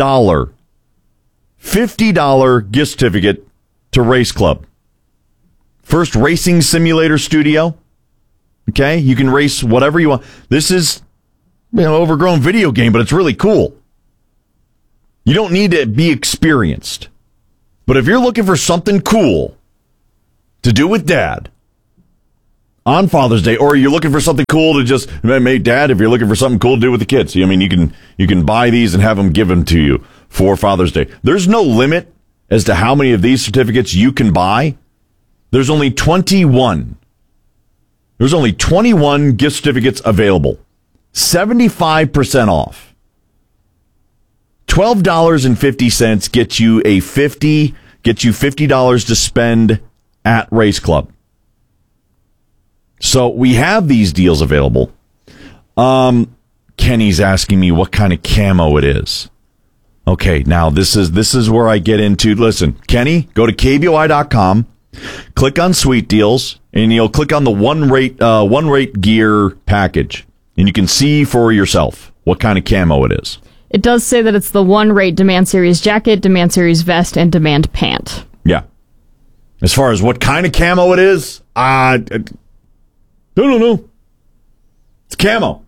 gift certificate to Race Club. First racing simulator studio. Okay, you can race whatever you want. This is overgrown video game, but it's really cool. You don't need to be experienced. But if you're looking for something cool to do with Dad on Father's Day, or you're looking for something cool to just, Dad, if you're looking for something cool to do with the kids, I mean, you can buy these and have them given to you for Father's Day. There's no limit as to how many of these certificates you can buy. There's only 21. There's only 21 gift certificates available. 75% off. $12.50 gets you $50 to spend at Race Club. So we have these deals available. Kenny's asking me what kind of camo it is. Okay, now this is where I get into. Listen, Kenny, go to KBOI.com, click on Sweet Deals, and you'll click on the one rate gear package, and you can see for yourself what kind of camo it is. It does say that it's the One Rate Demand Series jacket, Demand Series vest, and Demand pant. Yeah. As far as what kind of camo it is, I don't know. It's camo.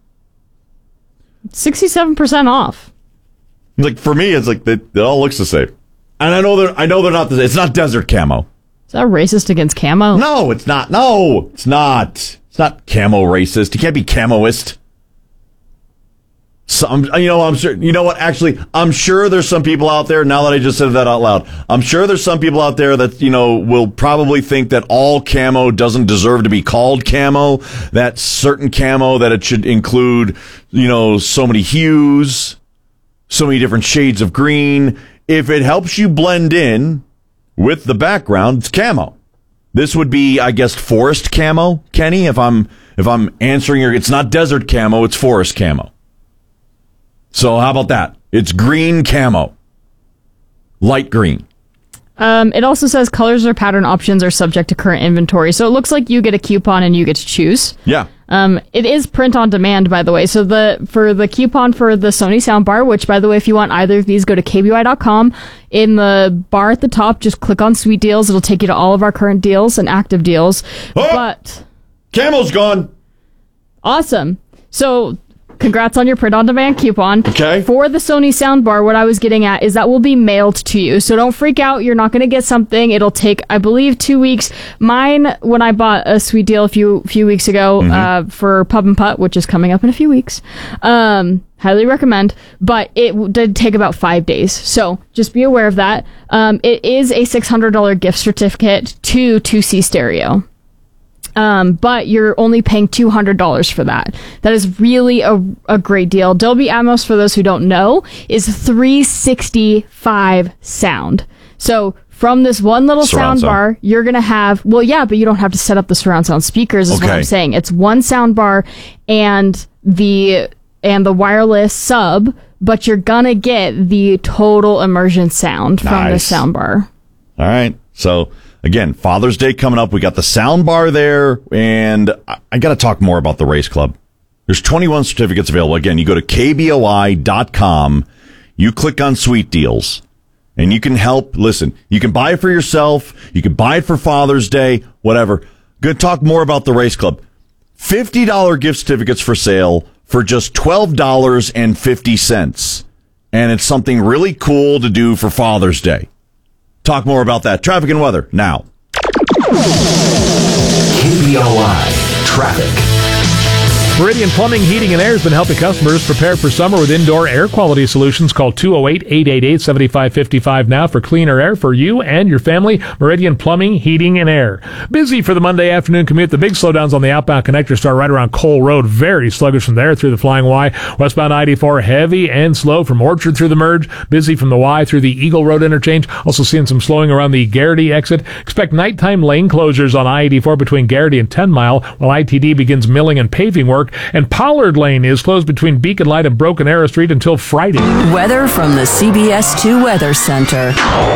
67% off. Like, for me, it's like it all looks the same. And I know they're not the same. It's not desert camo. Is that racist against camo? No, it's not. No, it's not. It's not camo racist. You can't be camoist. So, I'm sure, you know what, actually, I'm sure there's some people out there, now that I just said that out loud, I'm sure there's some people out there that, will probably think that all camo doesn't deserve to be called camo, that certain camo, that it should include, so many hues, so many different shades of green. If it helps you blend in with the background, it's camo. This would be, I guess, forest camo, Kenny, if I'm answering it's not desert camo, it's forest camo. So how about that? It's green camo. Light green. It also says colors or pattern options are subject to current inventory. So it looks like you get a coupon and you get to choose. Yeah. It is print on demand, by the way. So for the coupon for the Sony soundbar, which, by the way, if you want either of these, go to KBOI.com. In the bar at the top, just click on Sweet Deals. It'll take you to all of our current deals and active deals. Oh, but camo's gone. Awesome. So congrats on your print-on-demand coupon. Okay. For the Sony soundbar, what I was getting at is that will be mailed to you. So don't freak out. You're not going to get something. It'll take, I believe, 2 weeks. Mine, when I bought a Sweet Deal a few weeks ago for Pub and Putt, which is coming up in a few weeks, highly recommend, but it did take about 5 days. So just be aware of that. It is a $600 gift certificate to 2C Stereo. But you're only paying $200 for that. That is really a great deal. Dolby Atmos, for those who don't know, is 365 sound. So from this one little sound bar, you're going to have, but you don't have to set up the surround sound speakers, is what I'm saying. It's one sound bar and the wireless sub, but you're going to get the total immersion sound from the sound bar. All right. So again, Father's Day coming up. We got the sound bar there, and I got to talk more about the Race Club. There's 21 certificates available. Again, you go to KBOI.com, you click on Sweet Deals, and you can help. Listen, you can buy it for yourself, you can buy it for Father's Day, whatever. Going to talk more about the Race Club. $50 gift certificates for sale for just $12.50. And it's something really cool to do for Father's Day. Talk more about that. Traffic and weather now. KBOI Traffic. Meridian Plumbing, Heating, and Air has been helping customers prepare for summer with indoor air quality solutions. Call 208-888-7555 now for cleaner air for you and your family. Meridian Plumbing, Heating, and Air. Busy for the Monday afternoon commute. The big slowdowns on the outbound connector start right around Cole Road. Very sluggish from there through the Flying Y. Westbound I-84 heavy and slow from Orchard through the merge. Busy from the Y through the Eagle Road interchange. Also seeing some slowing around the Garrity exit. Expect nighttime lane closures on I-84 between Garrity and 10 Mile while ITD begins milling and paving work. And Pollard Lane is closed between Beacon Light and Broken Arrow Street until Friday. Weather from the CBS 2 Weather Center.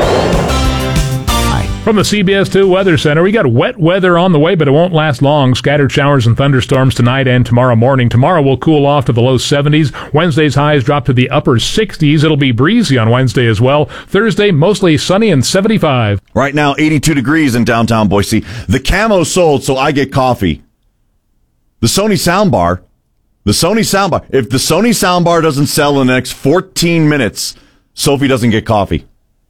From the CBS 2 Weather Center, we got wet weather on the way, but it won't last long. Scattered showers and thunderstorms tonight and tomorrow morning. Tomorrow will cool off to the low 70s. Wednesday's highs drop to the upper 60s. It'll be breezy on Wednesday as well. Thursday, mostly sunny and 75. Right now, 82 degrees in downtown Boise. The camo sold, so I get coffee. The Sony soundbar. If the Sony soundbar doesn't sell in the next 14 minutes, Sophie doesn't get coffee.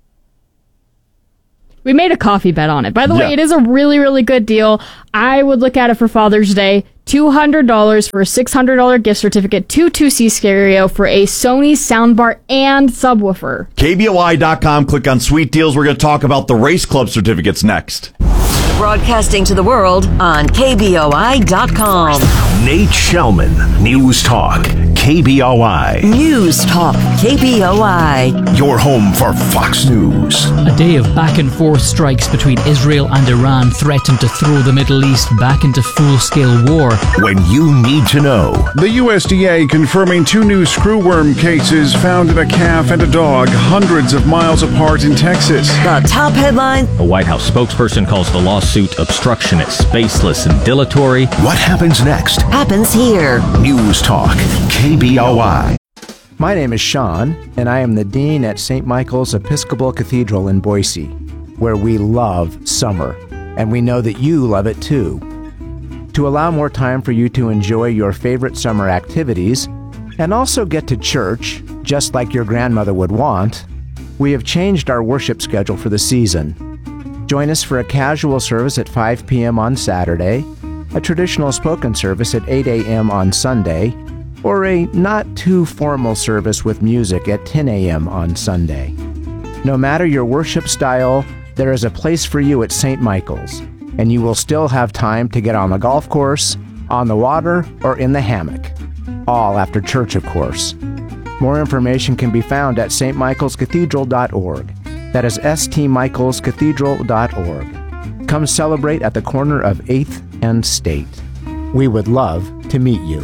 We made a coffee bet on it. By the way, it is a really, really good deal. I would look at it for Father's Day. $200 for a $600 gift certificate to 2C Stereo for a Sony soundbar and subwoofer. KBOI.com, click on Sweet Deals. We're going to talk about the Race Club certificates next. Broadcasting to the world on KBOI.com. Nate Shellman, News Talk, KBOI. News Talk, KBOI. Your home for Fox News. A day of back-and-forth strikes between Israel and Iran threatened to throw the Middle East back into full-scale war. When you need to know. The USDA confirming 2 new screwworm cases found in a calf and a dog hundreds of miles apart in Texas. The top headline. A White House spokesperson calls the lawsuit obstructionist, baseless, and dilatory. What happens next? Happens here. News Talk, KBOI. My name is Sean, and I am the Dean at St. Michael's Episcopal Cathedral in Boise, where we love summer, and we know that you love it too. To allow more time for you to enjoy your favorite summer activities, and also get to church, just like your grandmother would want, we have changed our worship schedule for the season. Join us for a casual service at 5 p.m. on Saturday, a traditional spoken service at 8 a.m. on Sunday, or a not-too-formal service with music at 10 a.m. on Sunday. No matter your worship style, there is a place for you at St. Michael's, and you will still have time to get on the golf course, on the water, or in the hammock. All after church, of course. More information can be found at stmichaelscathedral.org. That is stmichaelscathedral.org. Come celebrate at the corner of 8th and State. We would love to meet you.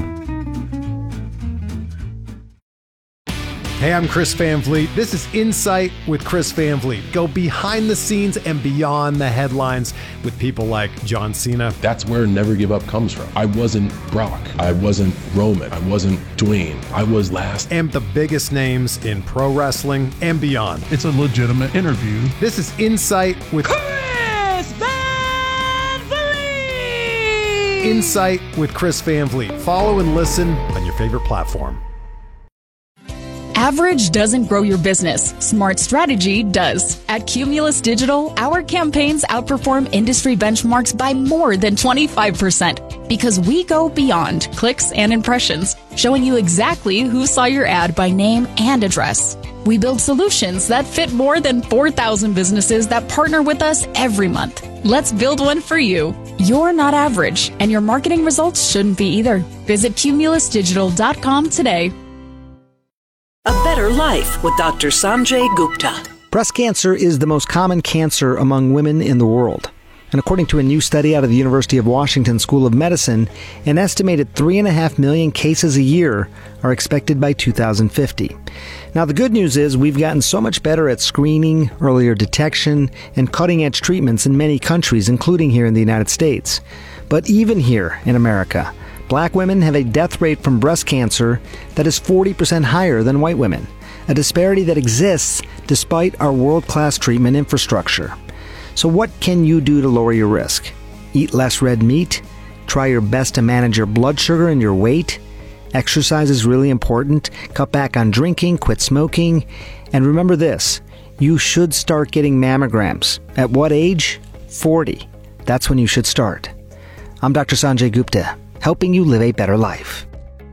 Hey, I'm Chris Van Vliet. This is Insight with Chris Van Vliet. Go behind the scenes and beyond the headlines with people like John Cena. That's where Never Give Up comes from. I wasn't Brock. I wasn't Roman. I wasn't Dwayne. I was last. And the biggest names in pro wrestling and beyond. It's a legitimate interview. This is Insight with Chris Van Vliet. Insight with Chris Van Vliet. Follow and listen on your favorite platform. Average doesn't grow your business. Smart strategy does. At Cumulus Digital, our campaigns outperform industry benchmarks by more than 25% because we go beyond clicks and impressions, showing you exactly who saw your ad by name and address. We build solutions that fit more than 4,000 businesses that partner with us every month. Let's build one for you. You're not average, and your marketing results shouldn't be either. Visit cumulusdigital.com today. A Better Life with Dr. Sanjay Gupta. Breast cancer is the most common cancer among women in the world. And according to a new study out of the University of Washington School of Medicine, an estimated 3.5 million cases a year are expected by 2050. Now, the good news is we've gotten so much better at screening, earlier detection, and cutting-edge treatments in many countries, including here in the United States. But even here in America, Black women have a death rate from breast cancer that is 40% higher than white women, a disparity that exists despite our world-class treatment infrastructure. So what can you do to lower your risk? Eat less red meat? Try your best to manage your blood sugar and your weight? Exercise is really important. Cut back on drinking, quit smoking. And remember this, you should start getting mammograms. At what age? 40. That's when you should start. I'm Dr. Sanjay Gupta. helping you live a better life.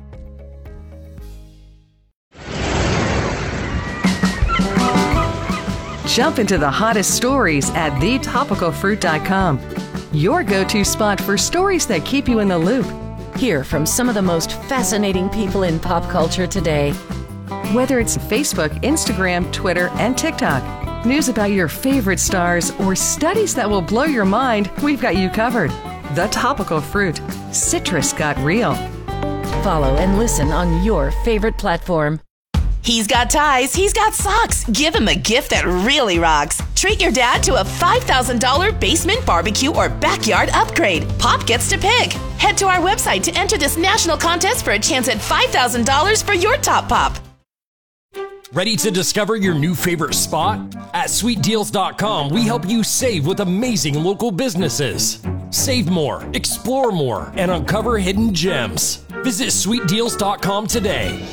Jump into the hottest stories at thetopicalfruit.com. Your go-to spot for stories that keep you in the loop. Hear from some of the most fascinating people in pop culture today. Whether it's Facebook, Instagram, Twitter, and TikTok, news about your favorite stars, or studies that will blow your mind, we've got you covered. The Topical Fruit. Citrus got real. Follow and listen on your favorite platform. He's got ties, he's got socks. Give him a gift that really rocks. Treat your dad to a $5,000 basement barbecue or backyard upgrade. Pop gets to pick. Head to our website to enter this national contest for a chance at $5,000 for your top pop. Ready to discover your new favorite spot? At sweetdeals.com, we help you save with amazing local businesses. Save more, explore more, and uncover hidden gems. Visit sweetdeals.com today.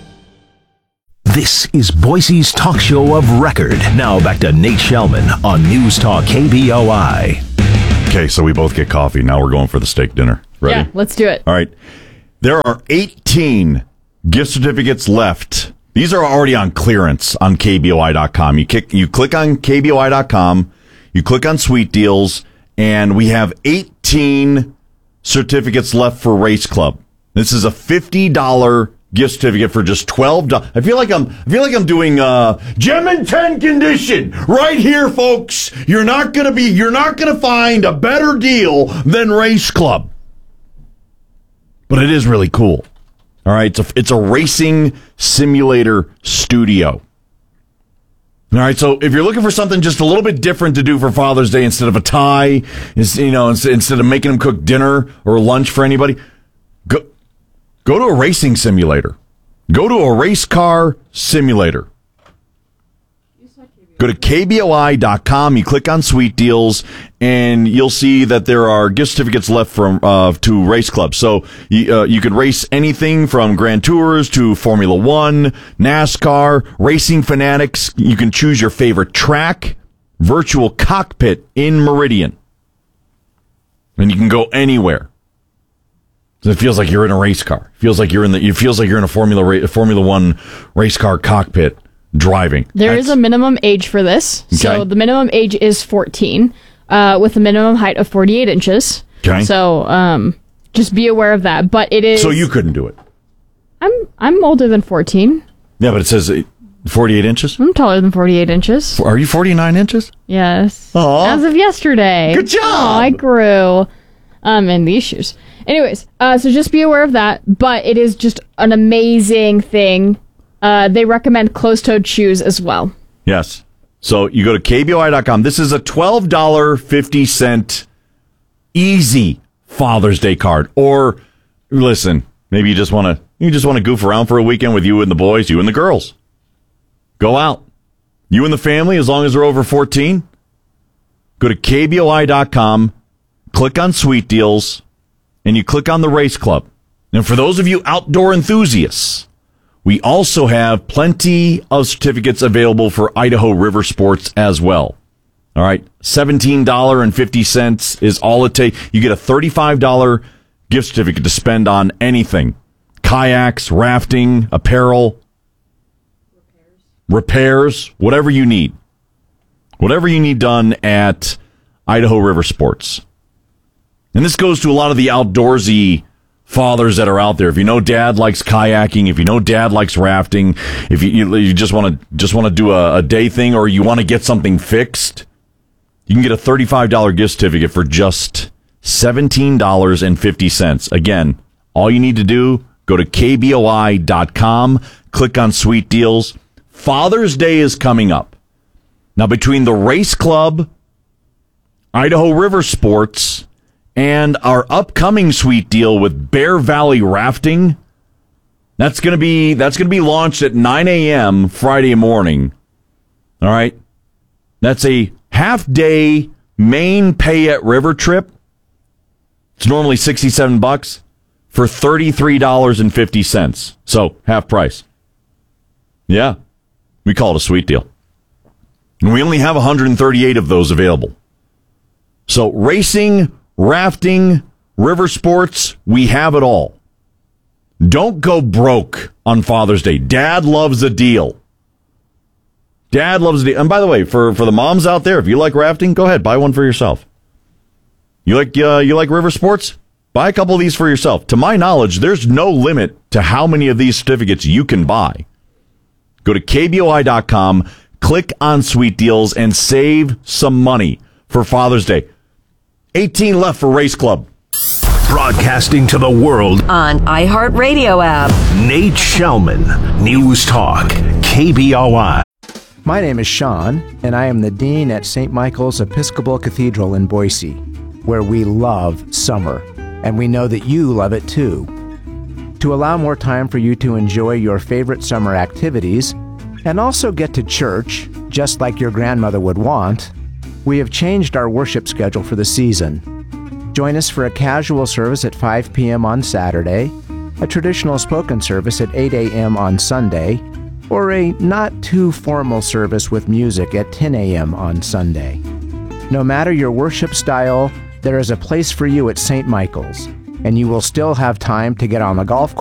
This is Boise's talk show of record. Now back to Nate Shellman on News Talk KBOI. Okay, so we both get coffee. Now we're going for the steak dinner. Ready? Yeah, let's do it. All right. There are 18 gift certificates left. These are already on clearance on KBOI.com. You click on KBOI.com, you click on Sweet Deals, and we have 18 certificates left for Race Club. This is a $50 gift certificate for just $12. I feel like I'm doing gem and 10 condition right here, folks. You're not gonna find a better deal than Race Club. But it is really cool. All right, it's a racing simulator studio. All right, so if you're looking for something just a little bit different to do for Father's Day instead of a tie, instead of making them cook dinner or lunch for anybody, go to a racing simulator. Go to a race car simulator. Go to KBOI.com, you click on Sweet Deals, and you'll see that there are gift certificates left to Race Club. So you could race anything from Grand Tours to Formula One, NASCAR, Racing Fanatics. You can choose your favorite track, virtual cockpit in Meridian. And you can go anywhere. It feels like you're in a race car. It feels like you're in a Formula One race car cockpit driving. There is a minimum age for this. Okay. So the minimum age is 14, with a minimum height of 48 inches. Okay. So just be aware of that. But it is. So you couldn't do it. I'm older than 14. Yeah, but it says 48 inches. I'm taller than 48 inches. Are you 49 inches? Yes. Aww. As of yesterday. Good job. Oh, I grew. In these shoes. Anyways, so just be aware of that. But it is just an amazing thing. They recommend closed-toed shoes as well. Yes. So you go to KBOI.com. This is a $12.50 easy Father's Day card. Or listen, maybe you just want to goof around for a weekend with you and the boys, you and the girls. Go out. You and the family, as long as they're over 14. Go to KBOI.com, click on Sweet Deals, and you click on the Race Club. And for those of you outdoor enthusiasts, we also have plenty of certificates available for Idaho River Sports as well. All right, $17.50 is all it takes. You get a $35 gift certificate to spend on anything. Kayaks, rafting, apparel, repairs, whatever you need. Whatever you need done at Idaho River Sports. And this goes to a lot of the outdoorsy fathers that are out there. If you know dad likes kayaking, if you know dad likes rafting, if you just want to do a day thing, or you want to get something fixed, you can get a $35 gift certificate for just $17.50. Again, all you need to do, go to KBOI.com, click on Sweet Deals. Father's Day is coming up. Now, between the Race Club, Idaho River Sports, and our upcoming Sweet Deal with Bear Valley Rafting, that's going to be launched at 9 a.m. Friday morning. All right, that's a half-day main Payette River trip. It's normally $67 for $33.50. So half price. Yeah, we call it a Sweet Deal, and we only have 138 of those available. So racing, rafting, River Sports, we have it all. Don't go broke on Father's Day. Dad loves a deal. Dad loves a deal. And by the way, for the moms out there, if you like rafting, go ahead, buy one for yourself. You like River Sports? Buy a couple of these for yourself. To my knowledge, there's no limit to how many of these certificates you can buy. Go to KBOI.com, click on Sweet Deals, and save some money for Father's Day. 18 left for Race Club. Broadcasting to the world on iHeartRadio app. Nate Shellman, News Talk, KBOI. My name is Sean, and I am the Dean at St. Michael's Episcopal Cathedral in Boise, where we love summer, and we know that you love it too. To allow more time for you to enjoy your favorite summer activities, and also get to church, just like your grandmother would want, we have changed our worship schedule for the season. Join us for a casual service at 5 p.m. on Saturday, a traditional spoken service at 8 a.m. on Sunday, or a not-too-formal service with music at 10 a.m. on Sunday. No matter your worship style, there is a place for you at St. Michael's, and you will still have time to get on the golf course